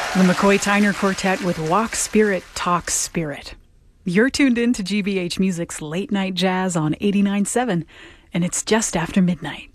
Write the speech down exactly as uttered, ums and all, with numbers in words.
The McCoy Tyner Quartet with Walk Spirit, Talk Spirit. You're tuned in to G B H Music's Late Night Jazz on eighty-nine point seven, and it's just after midnight.